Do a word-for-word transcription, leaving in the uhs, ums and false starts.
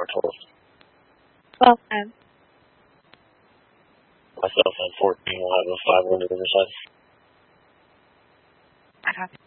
twelve. twelve ten. Myself on fourteen will have a five one to Riverside. I copy.